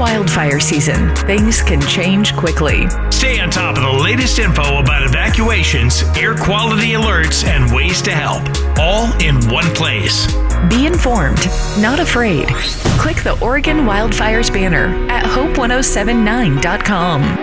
wildfire season. Things can change quickly. Stay on top of the latest info about evacuations, air quality alerts, and ways to help. All in one place. Be informed, not afraid. Click the Oregon Wildfires banner at hope1079.com.